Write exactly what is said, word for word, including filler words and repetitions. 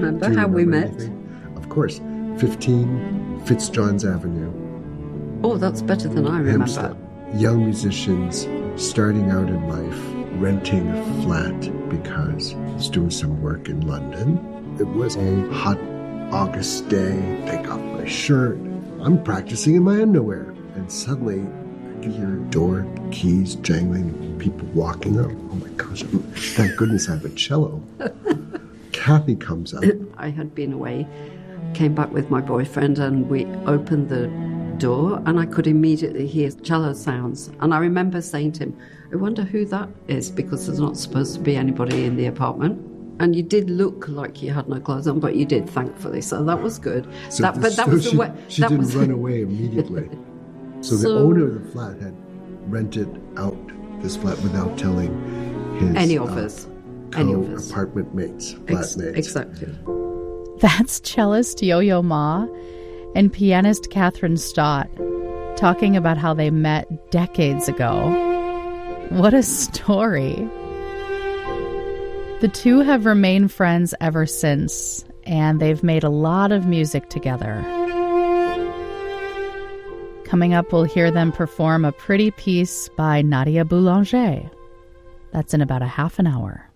remember Do you how remember we met? anything? Of course. fifteen Fitzjohn's Avenue. Oh, that's better than I remember. Hampstead. Young musicians starting out in life, renting a flat because he's doing some work in London. It was a hot August day. Take off my shirt. I'm practicing in my underwear. And suddenly, I can hear door keys jangling, people walking up. Oh my gosh, thank goodness I have a cello. Kathy comes up. I had been away, came back with my boyfriend, and we opened the door, and I could immediately hear cello sounds. And I remember saying to him, I wonder who that is, because there's not supposed to be anybody in the apartment. And you did look like you had no clothes on, but you did, thankfully. So that was good. So that, the, but that so was she, the way. she that didn't was, run away immediately. So, So- the owner of the flat had rented out this flat without telling his Any of uh, us. Any of us. co-apartment mates, Ex- flatmates. exactly. That's cellist Yo-Yo Ma and pianist Catherine Stott talking about how they met decades ago. What a story. The two have remained friends ever since, and they've made a lot of music together. Coming up, we'll hear them perform a pretty piece by Nadia Boulanger. That's in about a half an hour.